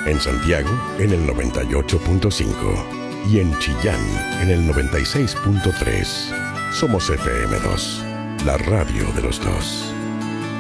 En Santiago, en el 98.5. Y en Chillán, en el 96.3. Somos FM2, la radio de los dos.